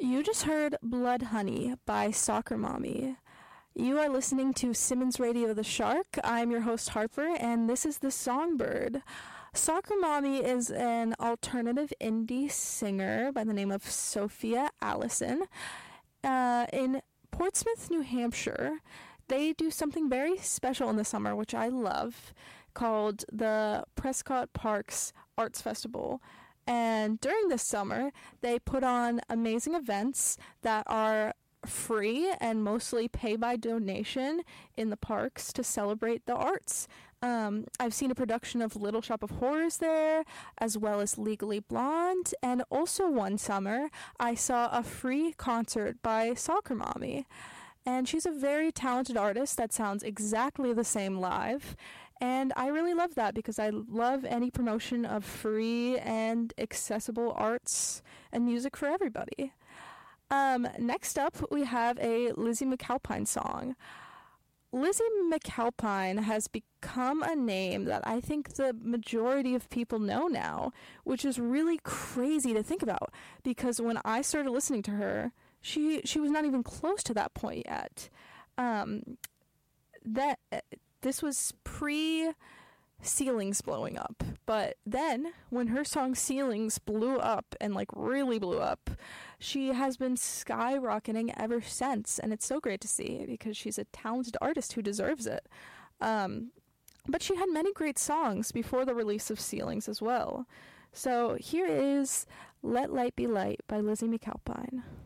You just heard Blood Honey by Soccer Mommy. You are listening to Simmons Radio the Shark. I'm your host Harper, and this is The Songbird. Soccer Mommy is an alternative indie singer by the name of Sophia Allison. In Portsmouth, New Hampshire, they do something very special in the summer, which I love, called the Prescott Parks Arts Festival. And during this summer, they put on amazing events that are free and mostly pay by donation in the parks to celebrate the arts. I've seen a production of Little Shop of Horrors there, as well as Legally Blonde, and also one summer I saw a free concert by Soccer Mommy. And she's a very talented artist that sounds exactly the same live. And I really love that because I love any promotion of free and accessible arts and music for everybody. Next up, we have a Lizzie McAlpine song. Lizzie McAlpine has become a name that I think the majority of people know now, which is really crazy to think about because when I started listening to her, she was not even close to that point yet. This was pre-Ceilings blowing up, but then when her song Ceilings blew up and like really blew up, she has been skyrocketing ever since, and it's so great to see because she's a talented artist who deserves it. But she had many great songs before the release of Ceilings as well. So here is Let Light Be Light by Lizzie McAlpine.